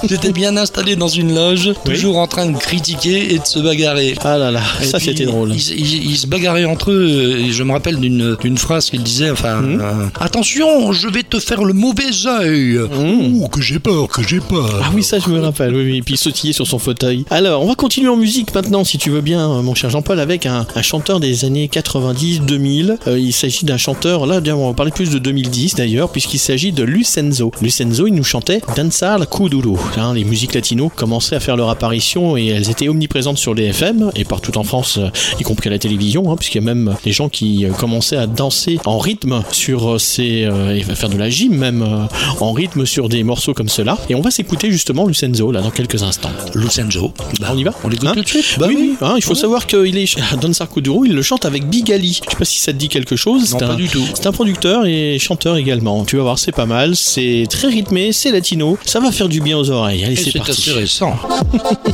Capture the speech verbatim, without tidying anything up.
J'étais bien installé dans une loge, oui. toujours en train de critiquer et de se bagarrer. Ah là là, et ça c'était drôle. Ils, ils, ils se bagarraient entre eux. Et je me rappelle d'une, d'une phrase qu'il disait, enfin, mmh. euh, attention, je vais te faire le mauvais œil. Mmh. Ouh, que j'ai peur, que j'ai peur. Ah oui, ça je me rappelle, oui, oui. Et puis sautiller sur son fauteuil. Alors, on va continuer en musique maintenant, si tu veux bien, mon cher Jean-Paul, avec un, un chanteur des années quatre-vingt-dix deux mille. Euh, il s'agit d'un chanteur, là, on va parler plus de deux mille dix d'ailleurs, puisqu'il s'agit de Lucenzo. Lucenzo, il nous chantait Danzar Kuduro. Hein, les musiques latino commençaient à faire leur apparition et elles étaient omniprésentes sur les F M et partout en France, euh, y compris à la télévision, hein, puisqu'il y a même des gens qui euh, commençaient à danser en rythme sur ces... Euh, et faire de la gym même euh, en rythme sur des morceaux comme cela. Et on va s'écouter justement Lucenzo, là, dans quelques instants. Lucenzo. Bah, on y va. On l'écoute hein tout de suite. Bah oui, oui. Hein, il faut ouais. savoir qu'il est Danzar Kuduro, il le chante avec Bigali. Je sais pas si ça te dit quelque chose. Non, c'est pas un, du tout. C'est un producteur et chanteur également. Tu vas voir, c'est pas mal. C'est très rythmé, c'est latino. Ça va faire du bien aux oreilles. Allez, et c'est, c'est parti. assez récent.